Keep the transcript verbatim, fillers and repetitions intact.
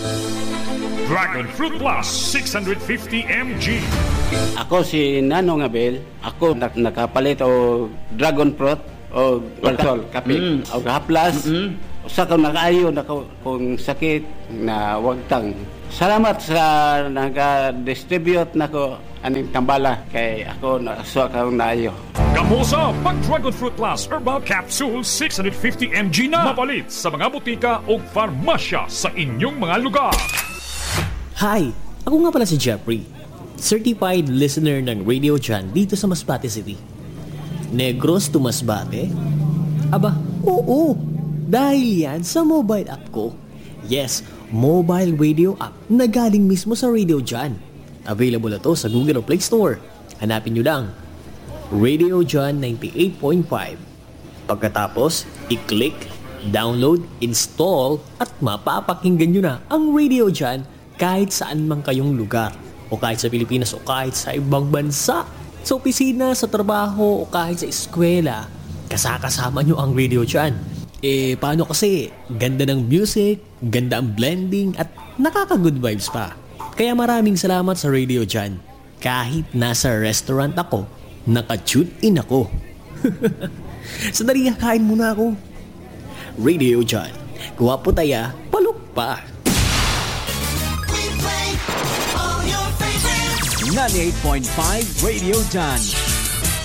Dragon Fruit Plus six fifty milligrams. Ako si Nanong Abel. Ako nak nakapalit o Dragon Fruit o Palsol, kape. Mm. O Haplas. Mm-hmm. Sa kung nakaayo na kung sakit na wagtang. Salamat sa nag-distribute na ko aning tambala kay ako na so akong naayo. Kamusa pag Dragon Fruit Plus Herbal Capsule six fifty milligrams na mapalit sa mga butika o farmasya sa inyong mga lugar. Hi! Ako nga pala si Jeffrey, certified listener ng Radio Jan dito sa Masbate City. Negros to Masbate? Aba, oo! Dahil yan sa mobile app ko. Yes, mobile radio app na galing mismo sa Radio Jan. Available na to sa Google Play Store. Hanapin nyo lang, Radio Jan ninety-eight point five. Pagkatapos, i-click, download, install, at mapapakinggan nyo na ang Radio Jan kahit saan man kayong lugar, o kahit sa Pilipinas o kahit sa ibang bansa, sa opisina, sa trabaho, o kahit sa eskwela, kasakasama nyo ang Radio Jan. Eh, paano kasi? Ganda ng music, ganda ang blending, at nakaka-good vibes pa. Kaya maraming salamat sa Radio Jan. Kahit nasa restaurant ako, naka-tune in ako. Sandali, kain muna ako. Radio Jan, guwapo taya, palok pa. ninety-eight point five Radio Jan.